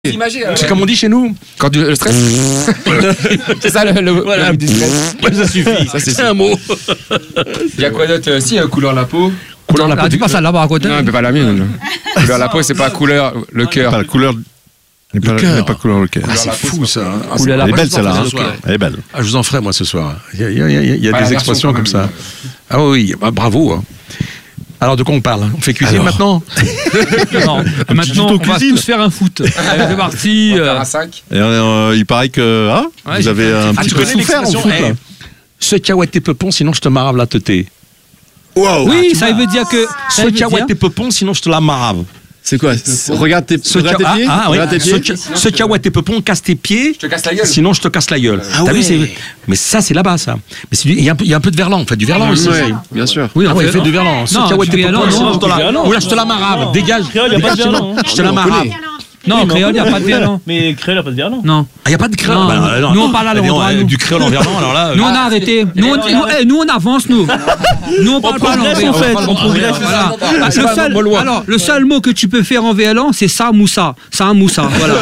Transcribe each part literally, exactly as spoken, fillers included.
Imagé, c'est comme on dit chez nous, quand du, le stress. c'est ça le, le, voilà. le du stress. Ça suffit, ça, c'est, c'est un mot. Il y a quoi d'autre? Si, euh, couleur la peau. Couleur la peau. Ah, tu passes là-bas à côté. Non, mais pas la mienne. Couleur la peau, c'est pas couleur, le cœur. Pas la couleur. Elle n'est pas, pas couleur le cœur. Ah, c'est fou ça. Ah, c'est, elle est belle celle-là. Hein. Elle est belle. Ah, je vous en ferai moi ce soir. Il y a, il y a, il y a ah, des expressions comme ça. Ah oui, bah, bravo. Hein. Alors de quoi on parle? On fait cuisine Alors. maintenant? Non, maintenant on va tous faire un foot. Allez, c'est parti. Euh... À cinq. Et, euh, il paraît que hein, ouais, vous avez un ah, petit peu souffert au foot. Hey, ce caouette tes peupons, sinon je te marave la teuté. Wow. Oui, ah, ça veut dire que. Ce caouette tes peupons, sinon je te la marave. C'est quoi? C'est... Regarde tes, ce regarde ca... tes pieds. Ah, ah, oui. Regarde tes pieds. Ce, ce caouette tes peupons, casse tes pieds. Je te casse la gueule. Sinon, je te casse la gueule. Ah T'as ouais. vu, c'est... Mais ça, c'est là-bas, ça. Mais c'est du... il, y a un peu... il y a un peu de verlan, en fait, du verlan ah, aussi. Oui, bien sûr. Oui, on fait du verlan. Ce caouette tes peupons, sinon je te la. Ou là, je te la marave. Dégage. Il n'y a pas de verlan. Je te la marave. Non, créole, il n'y a pas de verlan. Mais créole, il n'y a pas de verlan. Non. Il n'y a pas de créole. Non, bah, non, nous, on parle à l'endroit. Du créole en verlan, alors là. Nous, on a arrêté. Nous, on, nous, hey, nous, on avance, nous. Nous, on parle pas l'envers. En fait, on progresse. Voilà. Le seul, alors, le seul mot que tu peux faire en verlan, c'est ça, moussa. Ça, moussa. Voilà.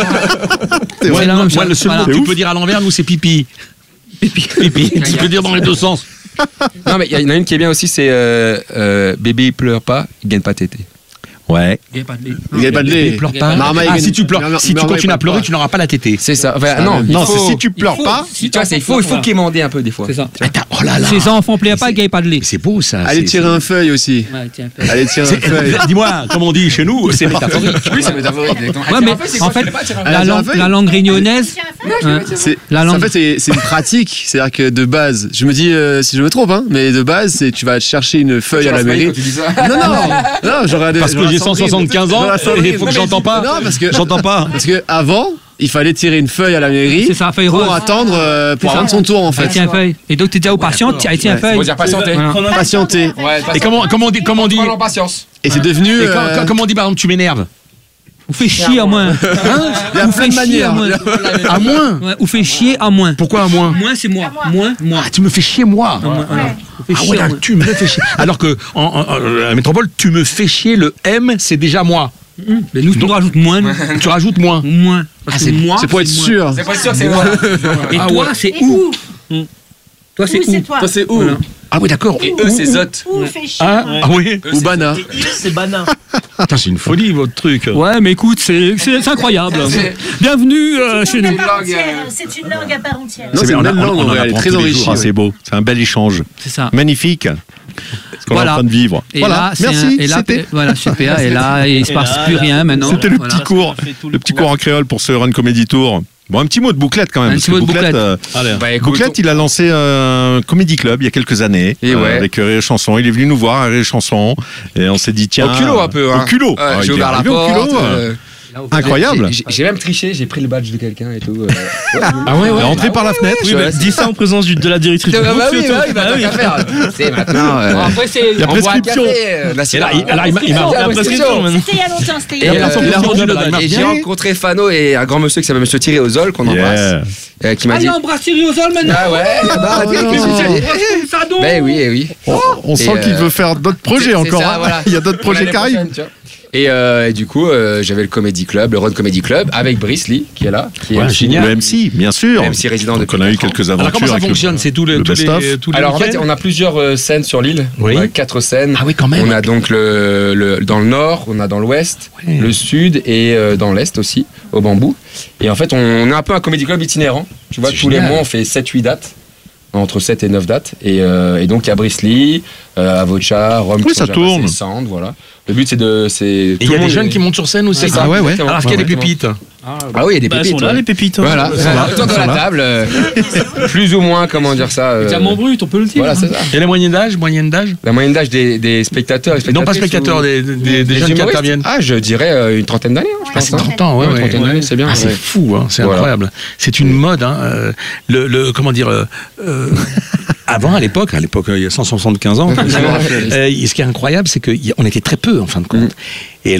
Ouais, non, moi, le seul mot que tu peux dire à l'envers, nous, c'est pipi. Pipi. Pipi. Tu peux dire dans les deux sens. Non, mais il y en a une qui est bien aussi, c'est euh, euh, bébé, il pleure pas, il gagne pas tété. Ouais. Il n'y a pas de lait. Il n'y a pas de lait. Il pleure pas. Marmaille, Ah, gagne... si tu pleures, si tu continues à pleurer, tu n'auras pas la tétée. C'est ça. Enfin, ah, non, non, faut... c'est si tu pleures faut, pas. Si tu vois, c'est, il faut, il faut quémander un peu des fois. C'est ça. Attends, oh là là. Ces enfants pleurent pas, il n'y a pas de lait. C'est beau ça. Allez tirer un feuille aussi. Ouais, tiens, feuille. Allez tirer un feuille. Dis-moi, comme on dit chez nous, c'est métaphorique. Oui, c'est métaphorique. Ouais, mais en fait, la langue, la langue réunionnaise, c'est, la langue. En fait, c'est, c'est une pratique. C'est-à-dire que de base, je me dis euh, si je me trompe, hein, mais de base, c'est tu vas chercher une feuille à la mairie. Non, non, non, j'aurais Parce que j'ai cent soixante-quinze ans et il faut que j'entends pas. Non, parce que j'entends pas. Parce que avant, il fallait tirer une feuille à la mairie. C'est ça, feuille pour rose. attendre, euh, pour attendre son tour en fait. Allez, tiens, feuille. Et donc, tu étais au patient, tiens, tiens, feuille. Faut dire patienter. Voilà. Patienter. Et comment comment on dit comment on dit en patience. Et c'est devenu. Et euh, quand, comment on dit par exemple tu m'énerves? Ou fait chier à moins. Il y a plein de manières. À moins. Ouais, ou fait chier à moins. Pourquoi à moins? Moins, c'est moi. Moins, moi. Ah, tu me fais chier moi. Moins, voilà. Ou fait Ah chier ouais, à moins. tu me fais chier. Alors que en, en, en, la métropole, tu me fais chier, le M, c'est déjà moi. Mmh. Mais nous, on rajoute moins. Tu rajoutes moins. Moins. Parce Ah, que c'est- moi. C'est pour être moins. sûr. C'est pas sûr, c'est moi. Et Ah toi, ouais. c'est Et où? où Toi, c'est Où, où? c'est toi. Toi, c'est où Voilà. Ah oui, d'accord. Et eux, c'est Zot. Où fait chier Ah, moi. ah oui. Ou Bana. C'est banal. Putain, c'est une folie votre truc. Ouais, mais écoute, c'est, c'est, c'est incroyable. Bienvenue euh, C'est chez une nous. langue à part langue, entière. euh, C'est une langue à part entière. Non, c'est une on a- belle on- langue, on en en vrai, elle est apprend très tous les enrichie. jours. Ah, c'est beau. C'est un bel échange. C'est ça. Magnifique. Ce qu'on Voilà. est en train de vivre. Et voilà. là, c'est Merci. un- et là, C'était, voilà, super. Et là, il se Et passe là, plus là, rien maintenant. c'était le Voilà. petit cours. Ça fait tout Le le petit cours. cours en créole pour ce Run Comedy Tour. Bon, un petit mot de Bouclette quand même. Un parce petit que mot de Bouclette, Bouclette. euh, Allez. Bah écoute, Bouclette, il a lancé un comédie club il y a quelques années Et ouais. avec Rire et Chanson. Il est venu nous voir à Rire et Chanson et on s'est dit tiens. au culot un peu. Hein. Au culot. Ouais, Ah, j'ai il est ouvert la arrivé au porte. culot, euh, Incroyable. J'ai, j'ai, j'ai même triché, j'ai pris le badge de quelqu'un et tout. euh. Ah ouais, ouais. Rentré par la fenêtre. Oui, mais dis ça en présence du- de la directrice du Bah, groupe. bah oui, surtout. bah oui, bah, Ah tant oui. qu'à faire. C'est maintenant. euh, Bon, après, c'est. Il y a on boit un prescription. café, euh, là, c'est Et là, là. il- alors, il m'a- il m'a- La prescription maintenant. C'était il y a longtemps. C'était il y Et, a euh, longtemps. il a rendu le et j'ai rencontré Fano et un grand monsieur qui s'appelle Monsieur Thierry Ozol, qu'on embrasse, Yeah. euh, qui m'a Allez, dit. embrasse Thierry Ozol maintenant. Ah ouais, bah, qu'est-ce que tu dis Ça donc. Ben oui, eh oui. On, on sent Et, qu'il euh, veut faire d'autres C'est- projets c'est encore. ça, hein. voilà. Il y a d'autres Pour projets l'année qui arrivent. prochaine, tu vois. Et, euh, et du coup, euh, j'avais le Comedy Club, le Run Comedy Club, avec Brice Lee, qui est là. Qui est Ouais, M C. génial. Le M C, bien sûr. Le M C résident Donc depuis on a eu quatre ans. quelques aventures. Alors comment ça avec le- fonctionne? C'est tous les le tous les best-of. tous les Alors en fait, week-ends on a plusieurs euh, scènes sur l'île. Oui. On a quatre scènes. Ah oui, quand même. On a donc le, le- dans le nord, on a dans l'ouest, Ouais. le sud et euh, dans l'est aussi, au Bambou. Et en fait, on, on est un peu un comédie club itinérant. Tu vois, C'est tous génial. les mois, on fait sept huit dates. Entre sept et neuf dates. Et, euh, et donc, il y a Brice Lee, euh, Avocha, Rome, Oui, qui ça sont déjà tourne. passés, Sand, voilà. Le but, c'est de. C'est, Et il y a des jeunes qui montent sur scène aussi. C'est ça. Ah ouais, ouais. exactement. Alors qu'il y a des Exactement. pépites. Ah oui, il y a des Bah, elles pépites. sont là, ouais. les pépites. hein. Voilà, Ils sont là, autour de ils sont la là. table, euh, plus ou moins, comment dire ça. euh, Diamant brut, on peut le dire. Voilà, c'est ça. Et la moyenne d'âge, moyenne d'âge? La moyenne d'âge des, des spectateurs et Non pas spectatrices spectateurs, ou- des, des, des des jeunes qui humoristes. interviennent. Ah, je dirais euh, une trentaine d'années, hein, je Ah, pense. c'est hein. trente ans, ouais, Ouais, ouais. trentaine d'années, c'est bien. Ah, c'est ouais. fou, hein, c'est Voilà. incroyable. C'est une mode, hein. euh, Le, le, comment dire, euh, euh, avant, à l'époque, à l'époque, il y a cent soixante-quinze ans, euh, ce qui est incroyable, c'est qu'on était très peu, en fin de compte. Et le,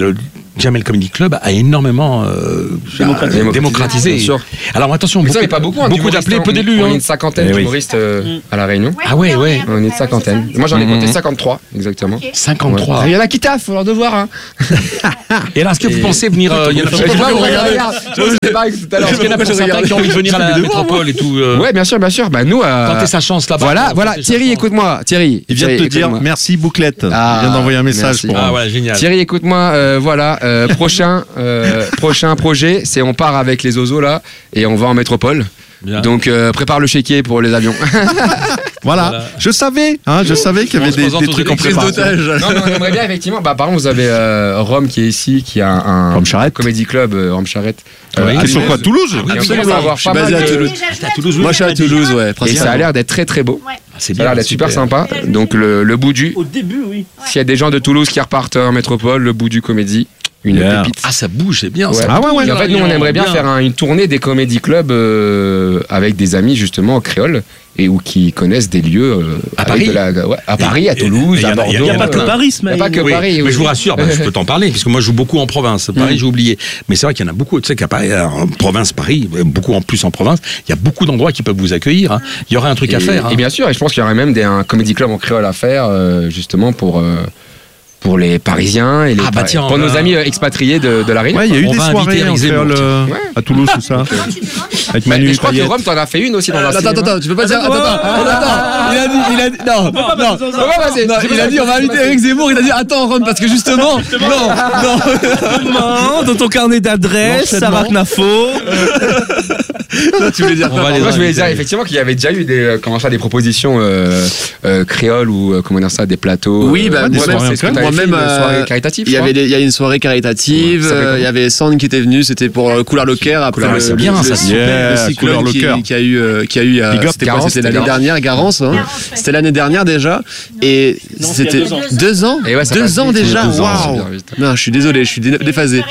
Jamel Comedy Club a énormément euh, Démocratisé. démocratisé. Bien sûr. Alors attention, Mais beaucoup, ça, mais pas beaucoup, hein, beaucoup d'humoristes, d'appelés, peu on- d'élus. On est Hein. une cinquantaine Eh oui. d'humoristes euh, à La Réunion. Ah ouais, ouais. On est une cinquantaine. Moi, j'en ai compté Mhm. cinquante-trois, exactement. Ok. cinquantre-trois. Ouais. Il y en a qui taffent, faut leur devoir. Hein. Et là, est-ce que vous Et- pensez venir euh, il y en a Je sais pas, vous regardez. Je sais pas, tout à l'heure. Est-ce qu'il y en a pour certains qui ont envie de venir à la métropole et tout euh, Ouais, bien sûr, bien sûr. Bah, nous. euh, Tenter sa chance là-bas. Voilà, Tenter voilà. sa Thierry, chance. écoute-moi. Thierry. Il vient de te Thierry, dire écoute-moi. merci Bouclette. Ah, il vient d'envoyer un message merci. pour. Ah voilà, génial. Thierry, écoute-moi, euh, voilà, euh, prochain, euh, prochain projet, c'est on part avec les Ozos là et on va en métropole. Bien. Donc euh, prépare le chéquier pour les avions. Voilà. Voilà. Je savais, hein, je savais qu'il y On avait se des, présente des aux trucs en électrices préparation. Non, mais on aimerait bien effectivement. Bah, par exemple, vous avez euh, Rome qui est ici, qui a un, Rome Charrette. comédie club, euh, Rome Charrette. Oui. à Qui est sur Toulouse. quoi Toulouse Ah oui, Et on absolument. commence à avoir Je suis pas basé mal à de- Toulouse. À Toulouse, Moi, je suis à Toulouse, ouais. Et ça a principalement. l'air d'être très très beau. Ah, c'est Ça a l'air d'être super sympa. super. Donc le, le bout du. Au début, oui. S'il y a des gens de Toulouse qui repartent en métropole, le bout du comédie, une Yeah. pépite. Ah, ça bouge, c'est bien. Ouais. Ça. Ah ouais, ouais. Et en fait, nous, on aimerait bien, faire un- une tournée des comédie clubs euh, avec des amis justement en créole et où qui connaissent des lieux euh, À avec Paris de la- ouais, à Paris, à Et- Toulouse, et y en à a- Bordeaux. y a- Il n'y a pas que euh, Paris, Il n'y a mais. pas que Oui, Paris. mais oui. je vous rassure, bah, je peux t'en parler, puisque moi je joue beaucoup en province. Paris, Mm. j'ai oublié. Mais c'est vrai qu'il y en a beaucoup, tu sais qu'à Paris, en province, Paris, beaucoup en plus en province, il y a beaucoup d'endroits qui peuvent vous accueillir. hein. Il y aurait un truc Et, à faire. hein. et bien sûr, et je pense qu'il y aurait même des, un comédie club en créole à faire euh, justement pour. euh, pour les Parisiens et les Ah bah tiens, pour on nos va- amis euh, expatriés de, de la Réunion. Ouais, il y a eu On des va soirées inviter en Eric Zemmour, créole euh, tiens. Ouais. à Toulouse, tout ça. Avec Mais, Manu mais je crois que Payette. Rome, t'en as fait une aussi dans un Attends, cinéma. attends, attends, tu peux pas dire. Attends, attends, attends, attends. Il a dit, il a dit, non, non, Non, vas-y, non, il a dit, on va inviter Eric Zemmour, il a dit, attends, Ron, parce que justement, non, non, Non, dans ton carnet d'adresse, Sarah Knafo. non, tu voulais dire On quoi, va pardon les Moi, je voulais inviter. dire effectivement qu'il y avait déjà eu des, euh, comment ça, des propositions euh, euh, créoles ou euh, comment dire ça, des plateaux. Oui, bah, euh, des moi-même, soirées c'est ce que en t'avais créole. fait, Moi-même, une soirée euh, caritative. Il y je avait crois. des- il y a une soirée caritative, Ouais, ça s'appelle euh, comment il y avait Sand qui était venu, c'était pour euh, Couleur le Cœur après Couleur le, le c'est bien, le, ça, le, super. le Yeah, cyclone Couleur le qui, Cœur. qui a eu euh, qui a eu euh, Big up, c'était quoi, Garance, c'était l'année c'était dernière Garance hein. C'était l'année dernière déjà et Non, c'était il y a deux ans. deux ans Et ouais, ça deux passe ans vite, déjà deux ans, c'est waouh bien vite. non je suis désolé je suis dé- déphasé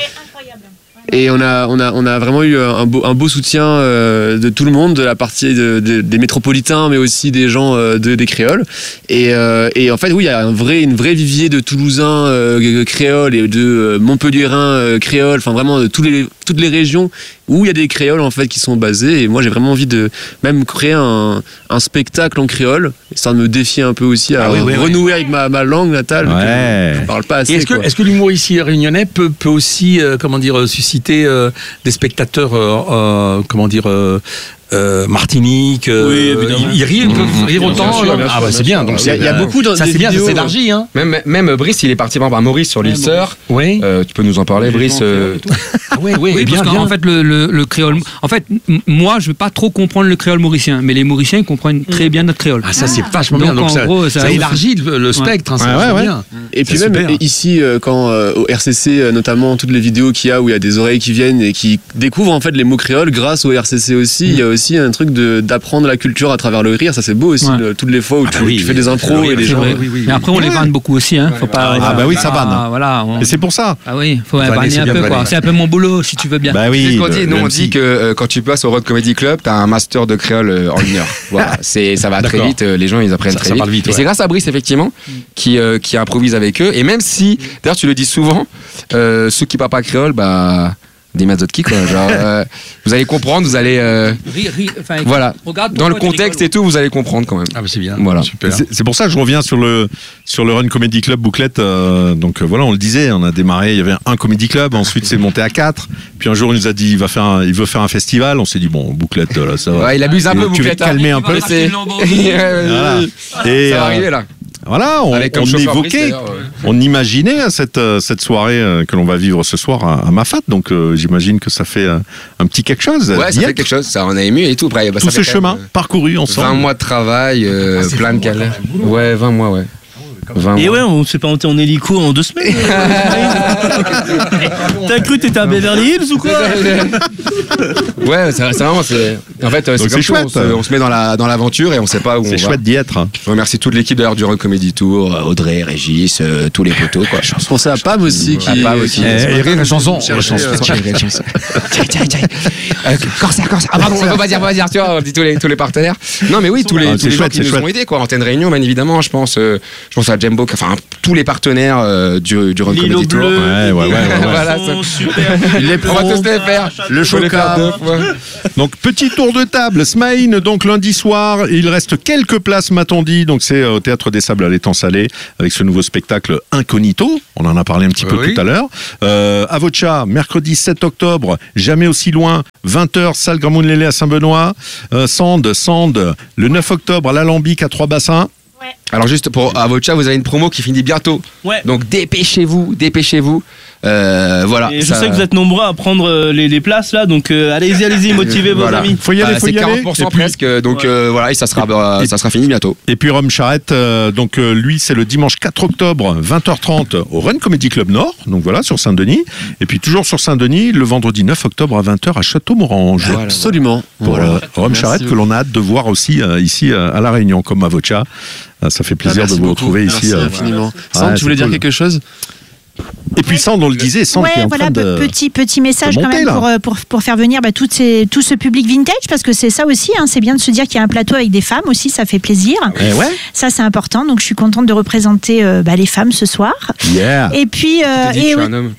et on a, on, a, on a vraiment eu un beau, un beau soutien euh, de tout le monde, de la partie de, de- des métropolitains, mais aussi des gens euh, de, des créoles. Et, euh, et en fait, oui, il y a un vrai, une vraie vivier de Toulousains euh, créoles et de euh, Montpelliérains euh, créoles, enfin vraiment de tous les, toutes les régions où il y a des créoles en fait qui sont basés. Et moi, j'ai vraiment envie de même créer un, un spectacle en créole, histoire de me défier un peu aussi à Ah oui, oui, renouer avec ma, ma langue natale. que Ouais. Je parle pas assez. Et est-ce que, quoi. est-ce que l'humour ici réunionnais peut, peut aussi, euh, comment dire, euh, susciter euh, des spectateurs, euh, euh, comment dire, euh, euh, Martinique, euh, Oui, évidemment. ils, ils rient, ils peuvent rire Bien autant. sûr, non bien ah sûr, bah bien c'est bien. sûr. Donc Il y a- il y a euh, beaucoup dans ça des c'est bien, ça vidéos, s'élargit, hein. Même, même Brice, il est parti par exemple à Maurice sur l'île Ouais, Sœur. Oui. Euh, tu peux nous en parler, Brice euh, Ah oui, oui, Oui, bien, parce qu'en bien. en fait, le, le, le créole. En fait, m- moi, je ne veux pas trop comprendre le créole mauricien, mais les Mauriciens ils comprennent très bien notre créole. Ah ça c'est vachement Donc, bien. Donc en ça, gros, ça ça- élargit le, le spectre. hein, c'est Ouais, vachement ouais, bien. Et puis C'est même super. ici, euh, quand euh, au R C C, euh, notamment toutes les vidéos qu'il y a où il y a des oreilles qui viennent et qui découvrent en fait les mots créoles grâce au R C C aussi, il y a aussi un truc de d'apprendre la culture à travers le rire. Ça c'est beau aussi, Ouais. le- toutes les fois où Ah tu, bah oui, tu fais des le impros rire, et les c'est gens. vrai, oui, oui, Mais oui. après, on les vanne beaucoup aussi, hein. Faut pas. Ah bah oui, ça vanne. Ah, voilà. on- Et c'est pour ça. Ah oui, faut Vanner, vanner c'est un bien de peu quoi. vanner. C'est un peu mon boulot, si tu veux bien. Bah c'est oui. ce qu'on dit. Nous, le on M C. dit que euh, quand tu passes au Road Comedy Club, t'as un master de créole euh, en une heure. Voilà, c'est, ça va très D'accord. vite. euh, Les gens, ils apprennent Ça- très ça vite. parle vite, Et ouais. c'est grâce à Brice, effectivement, qui, euh, qui improvise avec eux. Et même si, d'ailleurs, tu le dis souvent, euh, ceux qui parlent pas créole, bah, des mazotki, quoi. Genre, euh, vous allez comprendre, vous allez, euh, Rire, rire, enfin, voilà. regarde Dans le pourquoi t'es contexte rigolo. et tout, vous allez comprendre quand même. Ah bah c'est bien. Voilà. Super. C'est c'est pour ça que je reviens sur le sur le Run Comedy Club Bouclette. euh, donc euh, voilà, on le disait, on a démarré, il y avait un comedy club, ensuite c'est monté à quatre. Puis un jour il nous a dit il va faire un, il veut faire un festival. On s'est dit bon Bouclette là ça va. Ouais, il abuse un Tu- peu, tu vas Bouclette, te calmer hein. un peu. Mais c'est- Voilà. Et Ça va euh, arriver là. voilà, on, Avec comme on chauffeur Brice, évoquait, d'ailleurs, ouais. on imaginait cette euh, cette soirée euh, que l'on va vivre ce soir à, à Mafat. Donc euh, j'imagine que ça fait euh, un petit quelque chose. Ouais, d'y ça fait être. quelque chose. Ça en a ému et tout. Après, bah, Tous ça fait ces quand même, chemins parcourus ensemble. vingt mois de travail, euh, Ah, c'est plein de vingt mois, galères. c'est un boulot. Ouais, vingt mois, ouais. vingt Et mois. ouais, on s'est pas monté en hélico en deux semaines. T'as cru que t'étais à Beverly Hills ou quoi? Ouais, c'est c'est vraiment. c'est- En fait, euh, c'est Donc comme c'est ça, on chouette. se, on se met dans la dans l'aventure et on sait pas où on C'est va. chouette d'y être. Je remercie toute l'équipe d'ailleurs du Rock Comedy Tour, euh, Audrey, Régis, euh, tous les poteaux quoi. Je pensais à Pam aussi qui. Ah, Pam aussi. qui- Et rire et chanson. cherchait, Chanson. euh, Tiens, tiens, tiens. Euh, Corsair, Corsair. Ah pardon, on peut pas dire, on peut pas dire, tu vois, on dit tous les, tous les partenaires. Non, mais oui, tous les, Ah, tous c'est les gens chouette, qui c'est nous chouette. ont aidés, quoi. Antenne Réunion, bien évidemment, je pense, euh, je pense à Jembo, enfin, tous les partenaires euh, du, du Run Lilo Comedy Tour. bleu, Ouais, ouais, ouais, ouais, ouais. Voilà, ça- super. Les on va tous les faire. le Faut les faire choca. deux fois. Donc petit tour de table, Smaïn, donc lundi soir, il reste quelques places m'a-t-on dit, donc c'est au Théâtre des Sables à l'étang salé avec ce nouveau spectacle Incognito, on en a parlé un petit peu Oui. tout à l'heure. Euh, Avocha, mercredi sept octobre, jamais aussi loin, vingt heures, salle Gramoun-Lélé à Saint-Benoît. Euh, Sand, Sand, le neuf octobre à l'Alambic à Trois-Bassins. Alors juste pour Avocha, vous avez une promo qui finit bientôt. Ouais. Donc dépêchez-vous, dépêchez-vous. Euh, voilà. Et je ça- sais que vous êtes nombreux à prendre euh, les, les places là, donc euh, allez-y, allez-y, motivez vos Voilà. amis. Faut y aller, Bah, faut c'est y aller. quarante pour cent Et puis- presque, donc euh, voilà, et ça sera, bah, Et- ça sera fini bientôt. Et puis Rome Charrette, euh, donc euh, lui c'est le dimanche quatre octobre, vingt heures trente au Run Comedy Club Nord, donc voilà, sur Saint-Denis. Et puis toujours sur Saint-Denis, le vendredi neuf octobre à vingt heures à Château-Morange. Voilà. Absolument. Pour Voilà. euh, Rome Merci Charrette que beaucoup. l'on a hâte de voir aussi euh, ici euh, à La Réunion, comme Avocha. Euh, ça fait plaisir Ah, merci de vous beaucoup. retrouver Merci ici. euh, infiniment. Sand, ouais, tu voulais c'est dire cool. quelque chose? Et puis Sand, on le disait, Sand qui est Ouais, en voilà, train de... pe- petit, petit message de quand monter, même là. pour, euh, pour, pour faire venir bah, toutes ces- tout ce public vintage, parce que c'est ça aussi, hein, c'est bien de se dire qu'il y a un plateau avec des femmes aussi, ça fait plaisir. Eh ouais. Ça, c'est important, donc je suis contente de représenter euh, bah, les femmes ce soir. Yeah. Et puis... euh, T'as dit que et je suis oui. un homme.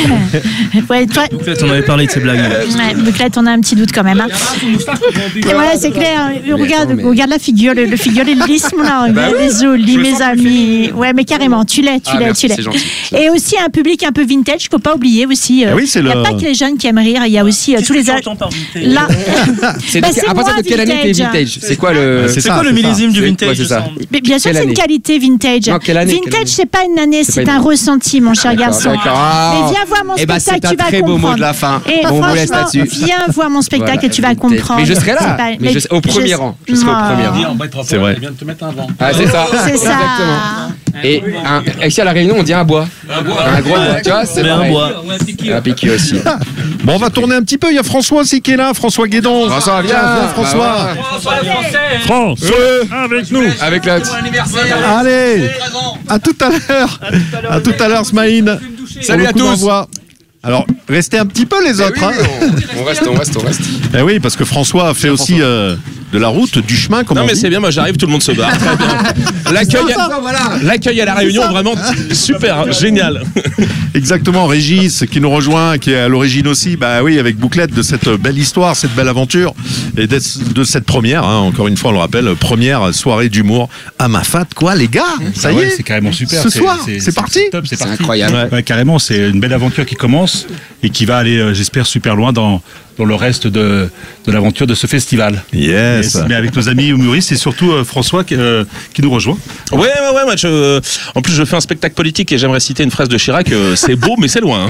Ouais, toi, Donc là, on avait parlé de ces blagues. ouais, donc là, on a un petit doute quand même. Hein. Ouais, c'est clair. Mais Regarde, attends, mais- regarde la figure, le, le figurelisme là. Bah Regarde oui, les jolis, je me mes sens amis. Ouais, mais carrément, tu l'es, tu Ah, l'es, merci, tu l'es. c'est gentil. Et aussi un public un peu vintage, faut pas oublier aussi. Ah oui, c'est Il n'y a le- pas que les jeunes qui aiment rire, il y a aussi euh, tous les âges. Là, C'est Bah, de- c'est à partir moi, de quelle année t'es vintage. vintage C'est quoi le. C'est C'est ça, quoi le c'est ça. millésime du C'est- vintage ouais, c'est de ça. Sand mais bien sûr, Quelle c'est une année qualité vintage. Non, quelle année, quelle Vintage, année c'est pas une année, C'est c'est pas un une- ressenti, mon cher D'accord, garçon. d'accord. Ah. Mais viens voir mon Eh ben, spectacle, c'est un tu vas très beau comprendre. mot de la fin. Et On vous laisse franchement, là-dessus. viens voir mon spectacle Voilà, et tu vas vintage. comprendre. Mais je serai là. C'est pas- Mais je serai au premier rang. Je serai au Ah. premier rang. C'est vrai. Ah, c'est ça. C'est ça. Exactement. Et un- ici à La Réunion, on dit un bois. Un gros bois. Tu vois, c'est Mais un pareil. bois. Un piqué aussi. Bon, on va tourner un petit peu. Il y a François aussi qui est là, François Guédon. François, viens. Tiens, viens, François. Bah, François, avec nous. Avec la. Allez, à tout à l'heure. À tout à l'heure, Smaïn. Salut Pour le à coup tous. d'envoi. Alors, restez un petit peu les Eh autres. oui, hein. on, on reste, on reste, on reste. Eh oui, parce que François a fait aussi euh, de la route, du chemin, comme Non on mais dit. c'est bien, moi j'arrive, tout le monde se barre. Très bien. L'accueil, à... L'accueil à la Réunion, vraiment super, hein, génial. Exactement, Régis qui nous rejoint, qui est à l'origine aussi, bah oui, avec Bouclette, de cette belle histoire, cette belle aventure, et de de cette première, hein, encore une fois on le rappelle, première soirée d'humour à Mafat, quoi les gars, ça Ah y ouais, est, c'est carrément super. ce soir, c'est parti. top, c'est C'est parti. incroyable. Ouais. Ouais, carrément, c'est une belle aventure qui commence et qui va aller, euh, j'espère, super loin dans, dans le reste de, de l'aventure de ce festival. Yes. Mais avec nos amis humoristes et surtout euh, François qui, euh, qui nous rejoint. Ouais, ouais, ouais, moi, je... en plus je fais un spectacle politique et j'aimerais citer une phrase de Chirac, euh, c'est beau mais c'est loin.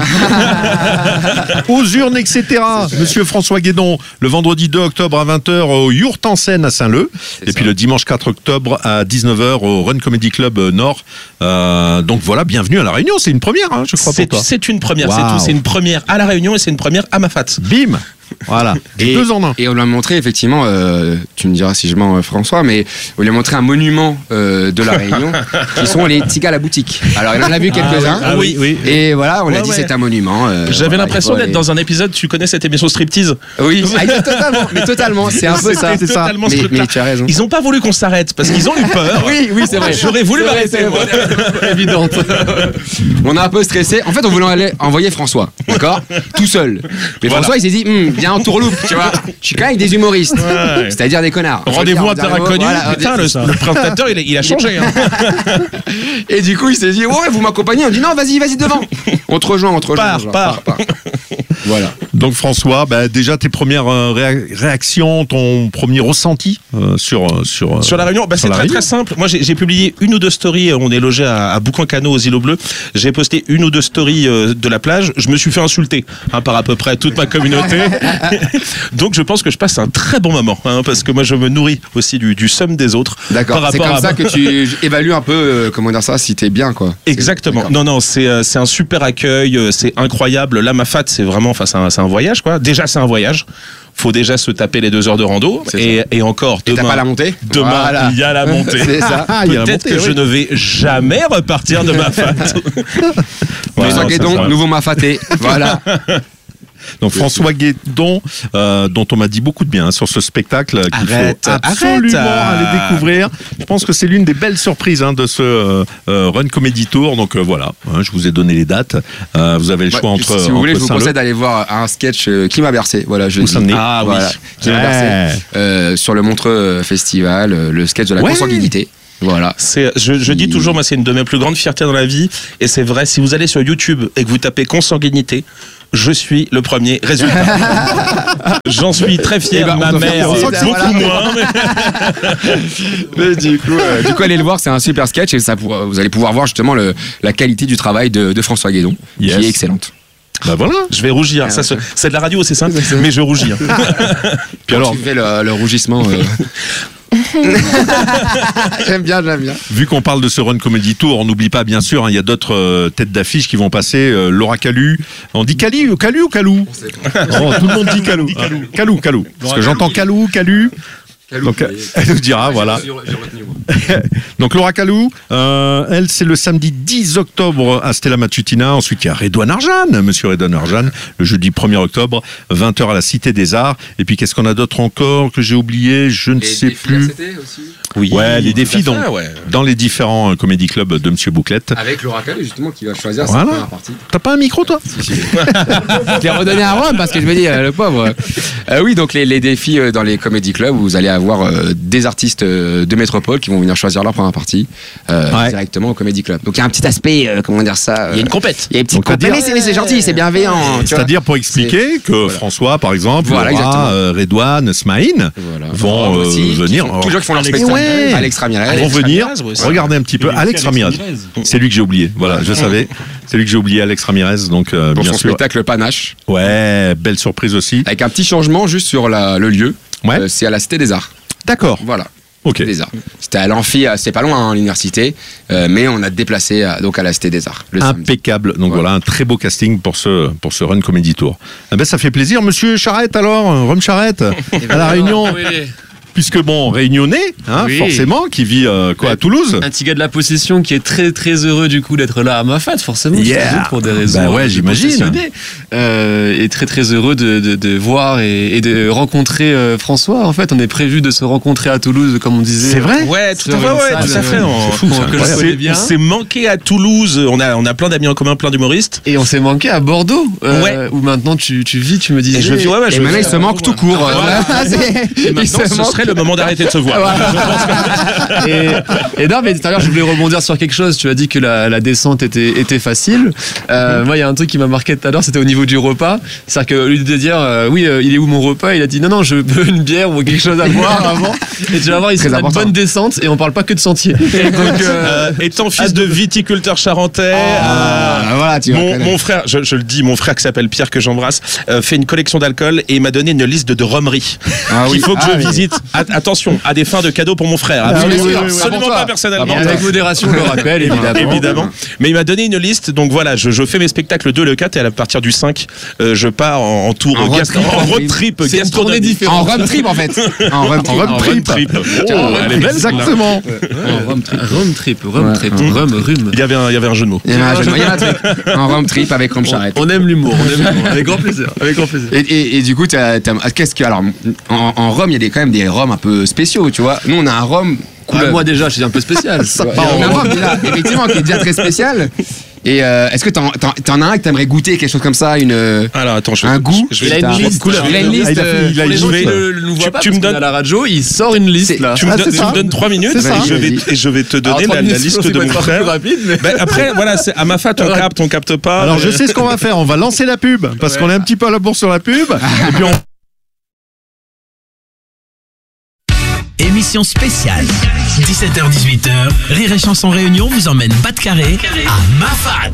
hein. Aux urnes, et cetera. Monsieur François Guédon, le vendredi deux octobre à vingt heures au Yourt en Seine à Saint-Leu. C'est Et ça. puis le dimanche quatre octobre à dix-neuf heures au Run Comedy Club Nord. Euh, donc voilà, bienvenue à La Réunion. C'est une première, hein, je crois, pour C'est toi. c'est une première, c'est Waouh. tout. C'est une première à la Réunion et c'est une première à Mafat. Bim. Voilà. Et, Deux en un. et on lui a montré effectivement, euh, tu me diras si je mens euh, François, mais on lui a montré un monument euh, de la Réunion qui sont les tigas à la boutique. Alors il en a vu quelques-uns. Ah oui, oui. Et voilà, on lui a Ouais, dit ouais. c'est un monument. euh, J'avais voilà, l'impression il faut- d'être dans un épisode, tu connais cette émission Striptease? Oui, ah, totalement, mais totalement, c'est un peu ça. C'était C'est ça. totalement ce Mais, truc-là. mais tu as raison. Ils ont pas voulu qu'on s'arrête parce qu'ils ont eu peur. Oui, oui, c'est vrai. J'aurais voulu C'est vrai, m'arrêter. c'est moi. vrai. Évidente. On a un peu stressé. En fait, on voulait aller envoyer François, d'accord, tout seul. Mais Voilà. François, il s'est dit, Hum, viens en tourloupe, tu vois. Je suis quand même avec des humoristes, Ouais. c'est-à-dire des connards. Rendez-vous Je veux dire, inter inconnu. voilà. Putain, le, le présentateur, il a, il a changé. Hein. Et du coup, il s'est dit, ouais, vous m'accompagnez. On dit, non, vas-y, vas-y devant. On te rejoint, on te rejoint. Pars, genre, pars. Voilà. Donc François, bah, déjà tes premières euh, réa- réactions, ton premier ressenti euh, sur euh, sur euh, Sur la Réunion, bah, sur c'est la très Réunion. très simple. Moi, j'ai j'ai publié une ou deux stories. On est logé à, à Boucan-Cano aux îlots Bleus. J'ai posté une ou deux stories euh, de la plage. Je me suis fait insulter hein, par à peu près toute ma communauté. Donc, je pense que je passe un très bon moment hein, parce que moi, je me nourris aussi du, du somme des autres. D'accord. Par C'est rapport comme à- ça que tu évalues un peu, euh, comment dire ça, si t'es bien, quoi. Exactement. D'accord. Non, non, c'est euh, c'est un super accueil, euh, c'est incroyable. Là, Mafat, c'est vraiment, enfin, c'est un, c'est un voyage, quoi. Déjà, c'est un voyage. Faut déjà se taper les deux heures de rando. C'est Et, et encore, Et t'as demain, pas la montée demain, Voilà. il y a la montée. C'est ça. Ah, il y a la Peut-être montée, que oui. je ne vais jamais repartir de Mafat. François ça, Guédon, ça va. nouveau Mafaté. Voilà. Donc François Guédon, euh, dont on m'a dit beaucoup de bien hein, sur ce spectacle qu'il Arrête, faut absolument arrête. aller découvrir. Je pense que c'est l'une des belles surprises hein, de ce euh, euh, Run Comedy Tour. Donc euh, voilà, hein, je vous ai donné les dates. Euh, vous avez le choix Ouais, entre. si vous voulez, entre je vous Saint-Leu. conseille d'aller voir un sketch euh, qui m'a bercé. Voilà, je Où dis. ça en est Ah oui. Voilà, qui m'a Ouais. bercé. Euh, sur le Montreux Festival, euh, le sketch de la Ouais. consanguinité. Voilà. C'est, je, je dis toujours, moi, c'est une de mes plus grandes fiertés dans la vie. Et c'est vrai, si vous allez sur YouTube et que vous tapez consanguinité, je suis le premier résultat. J'en suis très fier. Eh ben, on Ma doit mère, faire beaucoup ça, voilà. moins. mais- Mais du coup, euh, du coup, allez le voir, c'est un super sketch et ça, pour- vous allez pouvoir voir justement le, la qualité du travail de, de François Guédon, Yes. qui est excellente. Bah voilà. Je vais rougir. Ça, se- c'est de la radio, c'est simple, mais je rougis. hein. Puis alors, tu fais le, le rougissement. euh. J'aime bien, j'aime bien. Vu qu'on parle de ce Run Comedy Tour, on n'oublie pas bien sûr, hein, il y a d'autres euh, têtes d'affiche qui vont passer. euh, Laura Calu, on dit Cali ou Calu ou Calou Oh, tout le monde dit Calou. Ah, Calou, Calou. Parce que j'entends Calou, Calu. Donc, elle nous dira, voilà. Donc Laura Calou, euh, elle c'est le samedi dix octobre à Stella Matutina. Ensuite il y a Redouane Arjan, monsieur Redouane Arjan, le jeudi premier octobre, vingt heures à la Cité des Arts. Et puis qu'est-ce qu'on a d'autre encore que j'ai oublié, je ne sais plus. Oui. Ouais, les tout défis à fait, donc, ouais. dans les différents euh, comédie clubs de monsieur Bouclette. Avec Laura Calais, justement, qui va choisir sa Voilà. première partie. T'as pas un micro toi? Je l'ai redonné à Rome parce que je me dis, euh, le pauvre. Euh, oui, donc les, les défis euh, dans les comédie clubs, vous allez avoir euh, des artistes euh, de métropole qui vont venir choisir leur première partie euh, Ouais. directement au comédie club. Donc il y a un petit aspect, euh, comment dire ça Il y a une compète. Il y a une petite Donc, à compète. dire- Mais c'est- mais c'est gentil, c'est bienveillant. tu vois. C'est-à-dire pour expliquer que François, par exemple, Voilà, Laura, exactement. euh, Redouane, Smaïn Voilà. vont Rome euh, aussi, qui venir. font- tous les gens qui font leur Alex- spectacle. Ouais. Alex Ramirez. vont venir. Ramirez, ouais, Regardez un petit peu. Il y a Alex aussi Ramirez. Ramirez. C'est lui que j'ai oublié. Voilà, je savais. C'est lui que j'ai oublié, Alex Ramirez. Donc euh, Pour bien son sûr. spectacle Panache, Ouais, belle surprise aussi. avec un petit changement juste sur la- le lieu. Ouais. Euh, c'est à la Cité des Arts. D'accord. Voilà. Ok. Cité des Arts. C'était à l'Amphi, à- c'est pas loin, hein, l'université, euh, mais on a déplacé à, donc à la Cité des Arts. Le samedi. Impeccable. Donc Voilà. voilà, un très beau casting pour ce pour ce Run Comedy Tour. Eh ben ça fait plaisir, Monsieur Charrette alors, Rome Charrette, à la Réunion. Puisque bon, réunionnais, hein, Oui. forcément, qui vit euh, quoi à Toulouse. Un petit gars de la possession qui est très très heureux du coup d'être là à ma fête, forcément. je Yeah. suis désolé pour des raisons. Bah ouais, euh, de j'imagine. possessionné. Euh, et très très heureux de, de, de voir et, et de rencontrer euh, François. En fait, on est prévu de se rencontrer à Toulouse, comme on disait. C'est vrai. Ouais, tout à Sur fait, une ouais, salle, tout à fait. euh, On- c'est fou, ça, que je incroyable. connais C'est bien. c'est manqué à Toulouse. On a, on a plein d'amis en commun, plein d'humoristes. Et on s'est manqué à Bordeaux, euh, Ouais. où maintenant tu, tu vis, tu me disais. Et je vis, ouais, ouais, Et je maintenant, vis il se à manque tout Bordeaux, court. ouais. Voilà. C'est- Et il maintenant, se ce manque- serait le moment d'arrêter de se voir. et, et non, mais tout à l'heure, je voulais rebondir sur quelque chose. Tu as dit que la, la descente était, était facile. Euh, moi, il y a un truc qui m'a marqué tout à l'heure, c'était au niveau du repas. C'est-à-dire qu'au lieu de dire, euh, oui, euh, il est où mon repas, il a dit, non, non, je veux une bière ou quelque chose à boire avant. Et tu vas voir, il Très c'est une important. bonne descente et on parle pas que de sentier. Donc, euh, Euh, étant fils de viticulteur charentais, Ah, euh, voilà, tu vas mon, connaître. mon frère, je, je le dis, mon frère qui s'appelle Pierre que j'embrasse, euh, fait une collection d'alcool et il m'a donné une liste de, de romeries. Ah oui. Il faut que Ah je oui. visite. At- attention, à des fins de cadeaux pour mon frère. Ah oui, Absolument, oui, oui, oui, absolument pour pas toi. personnellement. Ah, et avec modération, je le rappelle, évidemment. Évidemment. Mais il m'a donné une liste, donc voilà, je, je fais mes spectacles le deux, le quatre et à partir du cinq, euh, je pars en, en tour En road gastro- trip. en road trip. C'est une gastronomie. tournée différente. En road trip en fait. En road trip. En road trip. Oh, elle est belle, celle-là. Exactement. Rum trip, rum trip, rum Ouais. trip, Ouais. rum, rhume. Il y avait un, il y avait un jeu de mots. Il y en a un, il y en a un truc. En road trip avec Rome Charrette. On aime l'humour, on aime l'humour. Avec grand plaisir. Avec grand plaisir. Et, et, et du coup, t'as- t'as- qu'est-ce que alors en, en Rome, il y a des, quand même des rhums un peu spéciaux, tu vois. Nous, on a un rhum. Ah, couleur- moi déjà, je suis un peu spécial. Ça Il y a un rhum déjà, effectivement, qui est déjà très spécial. Et euh, est-ce que t'en, t'en, t'en as un que t'aimerais goûter quelque chose comme ça, une Alors attends, je un goût je Il a vais, une T'as- liste. couleur. Il a une Ah, liste. il a fait- il a Pour les une gens qui liste. ne le nous voient Tu- pas, tu me parce qu'on donnes- est à la radio, il sort une liste C'est- là. Tu me, Ah, donnes- c'est tu ça. me donnes trois minutes C'est ça. et je vais, Vas-y. et je vais te Alors, donner trois la, la minutes, liste c'est de pas mon plus frère. rapide, mais- Ben, après, voilà, c'est à ma fat, on capte, on capte pas. Alors je sais ce qu'on va faire, on va lancer la pub parce qu'on est un petit peu à la bourre sur la pub et puis on Émission spéciale. dix-sept heures dix-huit heures, Rire et Chanson Réunion vous emmène pas de carré à Mafat.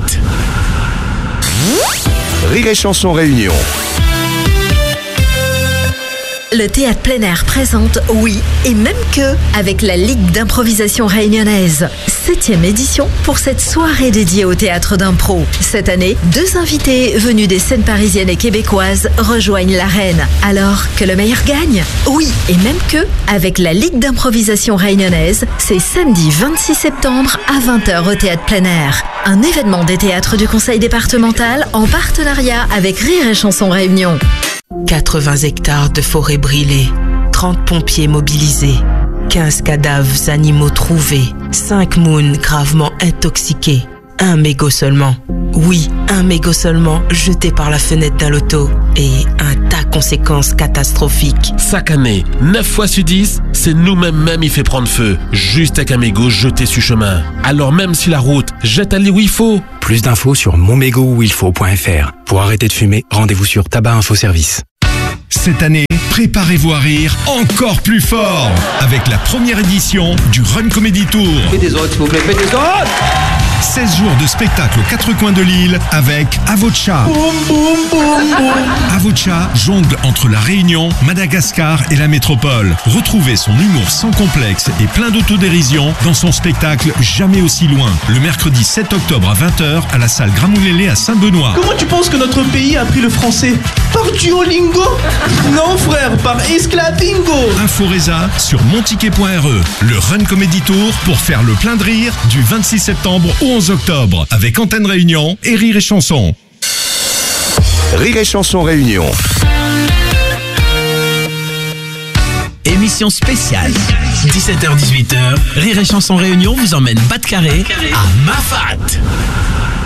Rire et Chanson Réunion. Le théâtre plein air présente Oui et même que avec la Ligue d'improvisation réunionnaise. Septième édition pour cette soirée dédiée au théâtre d'impro. Cette année, deux invités venus des scènes parisiennes et québécoises rejoignent l'arène. Alors que le meilleur gagne. Oui et même que avec la Ligue d'improvisation réunionnaise, c'est samedi vingt-six septembre à vingt heures au théâtre plein air. Un événement des théâtres du Conseil départemental en partenariat avec Rire et Chanson Réunion. quatre-vingts hectares de forêt brûlée, trente pompiers mobilisés, quinze cadavres animaux trouvés, cinq moons gravement intoxiqués, un mégot seulement. Oui, un mégot seulement jeté par la fenêtre d'un loto et un tas de conséquences catastrophiques. Chaque année, neuf fois sur dix, c'est nous-mêmes même il fait prendre feu, juste avec un mégot jeté sur chemin. Alors même si la route jette à où il faut. Plus d'infos sur mon mégot où il faut point f r. Pour arrêter de fumer, rendez-vous sur Tabac Info Service. Cette année, préparez-vous à rire encore plus fort avec la première édition du Run Comedy Tour. Faites des autres, s'il vous plaît, faites des autres. seize jours de spectacle aux quatre coins de l'île avec Avocha. Boum, boum, boum, boum. Avocha jongle entre la Réunion, Madagascar et la métropole. Retrouvez son humour sans complexe et plein d'autodérision dans son spectacle Jamais aussi loin, le mercredi sept octobre à vingt heures à la salle Gramoulélé à Saint-Benoît. Comment tu penses que notre pays a appris le français? Par Duolingo? Non frère, par Esclavingo. Inforesa sur monticket point r e. Le Run Comedy Tour pour faire le plein de rire du vingt-six septembre au onze octobre avec Antenne Réunion et Rire et Chanson. Rire et Chanson Réunion. Émission spéciale. dix-sept heures dix-huit heures, Rire et Chanson Réunion vous emmène Batcarré à Mafat.